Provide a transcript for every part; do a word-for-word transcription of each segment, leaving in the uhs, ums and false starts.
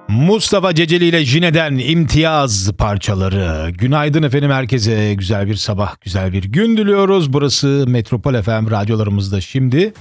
Mustafa Ceceli ile Jine'den imtiyaz parçaları. Günaydın efendim, herkese güzel bir sabah, güzel bir gün diliyoruz. Burası Metropol F M, radyolarımızda şimdi.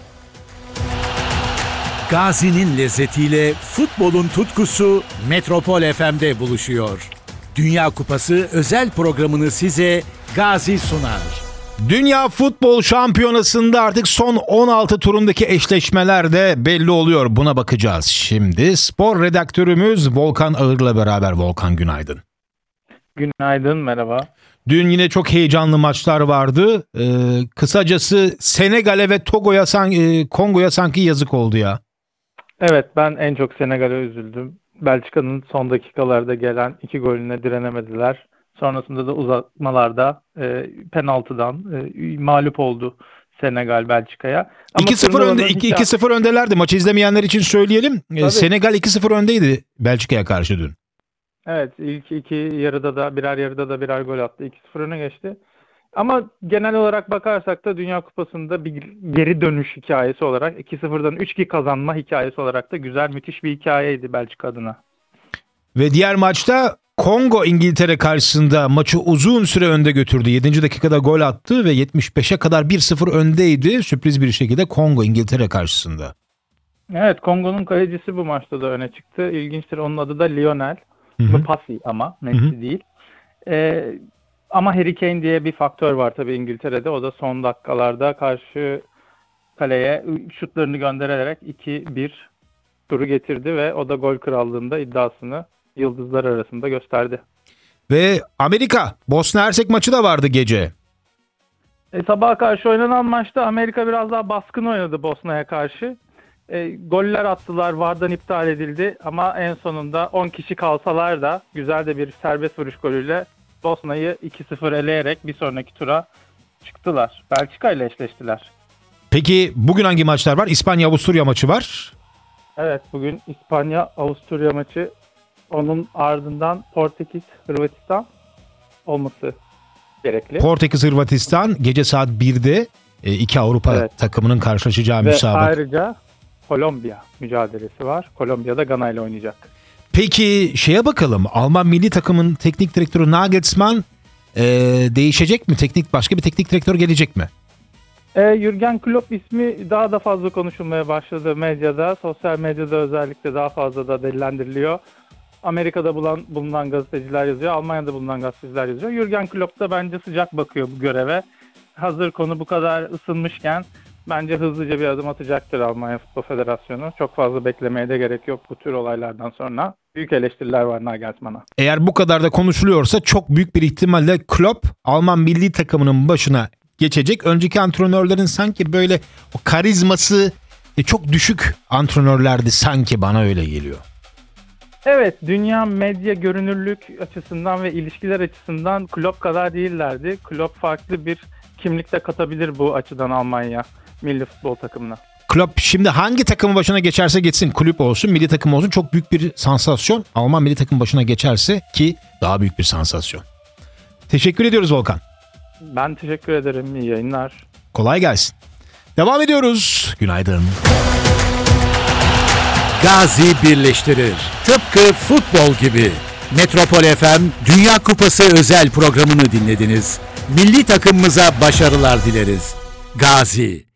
Gazi'nin lezzetiyle futbolun tutkusu Metropol F M'de buluşuyor. Dünya Kupası özel programını size Gazi sunar. Dünya Futbol Şampiyonası'nda artık son on altı turundaki eşleşmeler de belli oluyor. Buna bakacağız şimdi. Spor redaktörümüz Volkan Ağır'la beraber. Volkan, günaydın. Günaydın, merhaba. Dün yine çok heyecanlı maçlar vardı. Ee, kısacası Senegal'e ve Togo'ya, e, Kongo'ya sanki yazık oldu ya. Evet, ben en çok Senegal'e üzüldüm. Belçika'nın son dakikalarda gelen iki golüne direnemediler. Sonrasında da uzatmalarda e, penaltıdan e, mağlup oldu Senegal Belçika'ya. iki sıfır önde, iki sıfır öndelerdi. Maçı izlemeyenler için söyleyelim. Tabii. Senegal iki sıfır öndeydi Belçika'ya karşı dün. Evet, ilk iki yarıda da birer yarıda da birer gol attı. iki sıfır öne geçti. Ama genel olarak bakarsak da Dünya Kupası'nda bir geri dönüş hikayesi olarak iki sıfırdan üç iki kazanma hikayesi olarak da güzel, müthiş bir hikayeydi Belçika adına. Ve diğer maçta Kongo İngiltere karşısında maçı uzun süre önde götürdü. yedinci dakikada gol attı ve yetmiş beşe kadar bir sıfır öndeydi. Sürpriz bir şekilde Kongo İngiltere karşısında. Evet, Kongo'nun kalecisi bu maçta da öne çıktı. İlginçtir, onun adı da Lionel. Mpasi ama Messi Hı-hı. değil. Ee, ama Harry Kane diye bir faktör var tabii İngiltere'de. O da son dakikalarda karşı kaleye şutlarını göndererek iki bir turu getirdi ve o da gol krallığında iddiasını yıldızlar arasında gösterdi. Ve Amerika Bosna Hersek maçı da vardı gece. E, sabaha karşı oynanan maçta Amerika biraz daha baskın oynadı Bosna'ya karşı. E, goller attılar, V A R'dan iptal edildi ama en sonunda on kişi kalsalar da güzel de bir serbest vuruş golüyle Bosna'yı iki sıfır eleyerek bir sonraki tura çıktılar. Belçika ile eşleştiler. Peki bugün hangi maçlar var? İspanya-Avusturya maçı var. Evet, bugün İspanya-Avusturya maçı, onun ardından Portekiz-Hırvatistan olması gerekli. Portekiz-Hırvatistan gece saat birde iki Avrupa evet. takımının karşılaşacağı Ve müsabaka. Ve ayrıca Kolombiya mücadelesi var. Kolombiya'da Gana ile oynayacak. Peki şeye bakalım. Alman milli takımın teknik direktörü Nagelsmann e, değişecek mi? Teknik başka bir teknik direktör gelecek mi? E, Jürgen Klopp ismi daha da fazla konuşulmaya başladı medyada. Sosyal medyada özellikle daha fazla da dillendiriliyor. Amerika'da bulan, bulunan gazeteciler yazıyor. Almanya'da bulunan gazeteciler yazıyor. Jürgen Klopp da bence sıcak bakıyor bu göreve. Hazır konu bu kadar ısınmışken bence hızlıca bir adım atacaktır Almanya Futbol Federasyonu. Çok fazla beklemeye de gerek yok bu tür olaylardan sonra. Büyük eleştiriler var Nagelsmann'a. Eğer bu kadar da konuşuluyorsa çok büyük bir ihtimalle Klopp Alman milli takımının başına geçecek. Önceki antrenörlerin sanki böyle o karizması çok düşük antrenörlerdi sanki, bana öyle geliyor. Evet, dünya medya görünürlük açısından ve ilişkiler açısından Klopp kadar değillerdi. Klopp farklı bir kimlikte katabilir bu açıdan Almanya milli futbol takımına. Klopp şimdi hangi takımın başına geçerse geçsin, kulüp olsun, milli takım olsun, çok büyük bir sansasyon. Alman milli takım başına geçerse ki daha büyük bir sansasyon. Teşekkür ediyoruz Volkan. Ben teşekkür ederim. İyi yayınlar. Kolay gelsin. Devam ediyoruz. Günaydın. Gazi birleştirir. Tıpkı futbol gibi. Metropol F M Dünya Kupası özel programını dinlediniz. Milli takımımıza başarılar dileriz. Gazi.